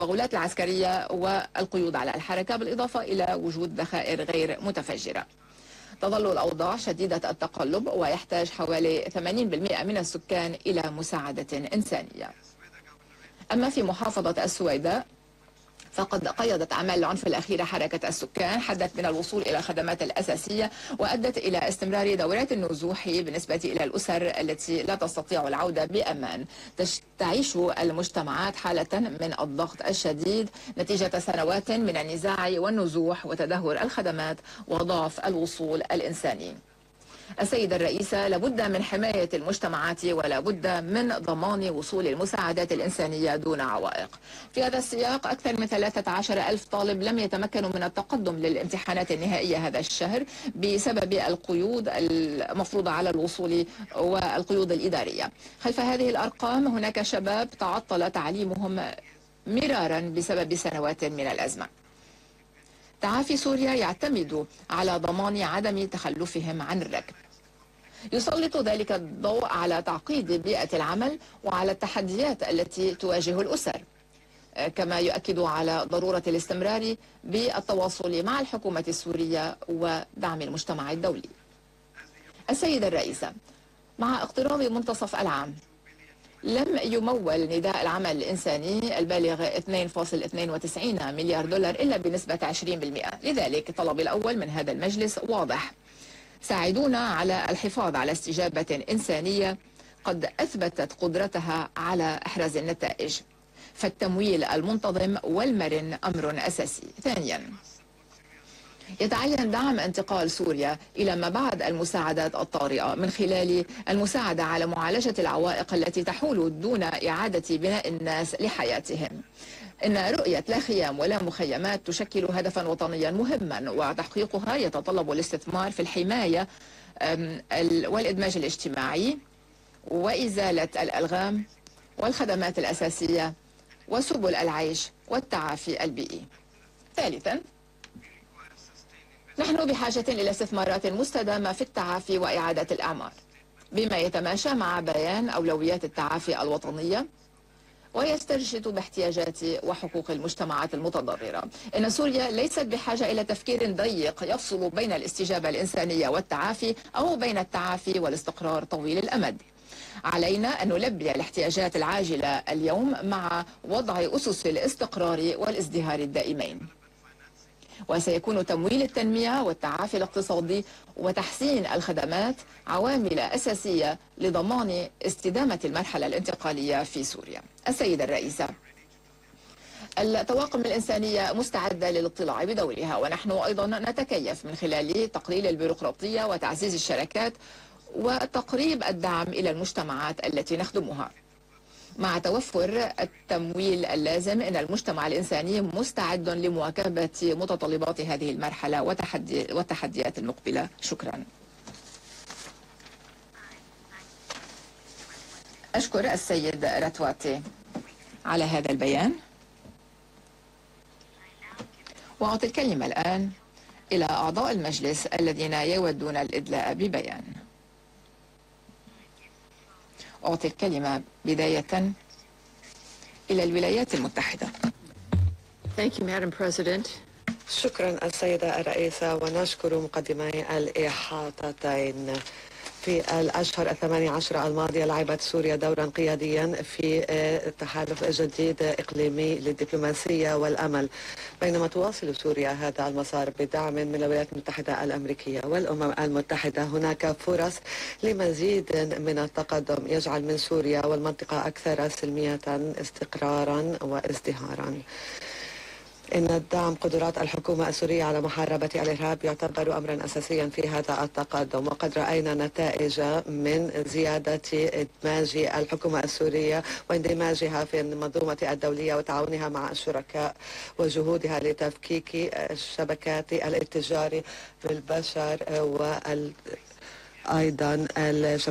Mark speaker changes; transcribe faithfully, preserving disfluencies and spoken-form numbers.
Speaker 1: التوغلات العسكرية والقيود على الحركة، بالإضافة إلى وجود ذخائر غير متفجرة. تظل الأوضاع شديدة التقلب، ويحتاج حوالي ثمانين بالمئة من السكان إلى مساعدة إنسانية. أما في محافظة السويداء، فقد قيدت أعمال العنف الأخيرة حركة السكان، حدت من الوصول إلى الخدمات الأساسية وأدت إلى استمرار دورات النزوح بالنسبة إلى الأسر التي لا تستطيع العودة بأمان. تعيش المجتمعات حالة من الضغط الشديد نتيجة سنوات من النزاع والنزوح وتدهور الخدمات وضعف الوصول الإنساني. السيدة الرئيسة، لابد من حماية المجتمعات ولابد من ضمان وصول المساعدات الإنسانية دون عوائق. في هذا السياق، أكثر من ثلاثة عشر ألف طالب لم يتمكنوا من التقدم للامتحانات النهائية هذا الشهر بسبب القيود المفروضة على الوصول والقيود الإدارية. خلف هذه الأرقام هناك شباب تعطل تعليمهم مرارا بسبب سنوات من الأزمة. تعافي سوريا يعتمد على ضمان عدم تخلفهم عن الركب. يسلط ذلك الضوء على تعقيد بيئة العمل وعلى التحديات التي تواجه الأسر، كما يؤكد على ضرورة الاستمرار بالتواصل مع الحكومة السورية ودعم المجتمع الدولي. السيدة الرئيسة، مع اقتراب منتصف العام لم يمول نداء العمل الإنساني البالغ اثنين فاصلة اثنين وتسعين مليار دولار إلا بنسبة عشرين بالمئة. لذلك طلب الأول من هذا المجلس واضح: ساعدونا على الحفاظ على استجابة إنسانية قد أثبتت قدرتها على إحراز النتائج، فالتمويل المنتظم والمرن أمر أساسي. ثانيا، يتعين دعم انتقال سوريا إلى ما بعد المساعدات الطارئة من خلال المساعدة على معالجة العوائق التي تحول دون إعادة بناء الناس لحياتهم. إن رؤية لا خيام ولا مخيمات تشكل هدفا وطنيا مهما، وتحقيقها يتطلب الاستثمار في الحماية والإدماج الاجتماعي وإزالة الألغام والخدمات الأساسية وسبل العيش والتعافي البيئي. ثالثا، نحن بحاجة إلى استثمارات مستدامة في التعافي وإعادة الأعمار بما يتماشى مع بيان أولويات التعافي الوطنية ويسترشد باحتياجات وحقوق المجتمعات المتضررة. إن سوريا ليست بحاجة إلى تفكير ضيق يفصل بين الاستجابة الإنسانية والتعافي أو بين التعافي والاستقرار طويل الأمد. علينا أن نلبي الاحتياجات العاجلة اليوم مع وضع أسس الاستقرار والازدهار الدائمين. وسيكون تمويل التنمية والتعافي الاقتصادي وتحسين الخدمات عوامل أساسية لضمان استدامة المرحلة الانتقالية في سوريا. السيدة الرئيسة، الطواقم الإنسانية مستعدة للاطلاع بدورها، ونحن أيضا نتكيف من خلال تقليل البيروقراطية وتعزيز الشراكات وتقريب الدعم إلى المجتمعات التي نخدمها. مع توفر التمويل اللازم، إن المجتمع الإنساني مستعد لمواكبة متطلبات هذه المرحلة وتحدي والتحديات المقبلة. شكرا. أشكر السيد رتواتي على هذا البيان، وأعطي الكلمة الآن إلى أعضاء المجلس الذين يودون الإدلاء ببيان. أعطي الكلمة بداية إلى الولايات المتحدة.
Speaker 2: Thank you, Madam President.
Speaker 3: شكرا السيدة الرئيسة، ونشكر مقدمي الإحاطتين. في الأشهر الثمانية عشر الماضية لعبت سوريا دورا قياديا في تحالف جديد إقليمي للدبلوماسية والأمل، بينما تواصل سوريا هذا المسار بدعم من الولايات المتحدة الأمريكية والأمم المتحدة. هناك فرص لمزيد من التقدم يجعل من سوريا والمنطقة أكثر سلمية، استقرارا وازدهارا. إن الدعم قدرات الحكومة السورية على محاربة الإرهاب يعتبر أمرا أساسيا في هذا التقدم، وقد رأينا نتائج من زيادة إدماج الحكومة السورية واندماجها في المنظومة الدولية وتعاونها مع الشركاء وجهودها لتفكيك الشبكات الاتجار بالبشر وأيضا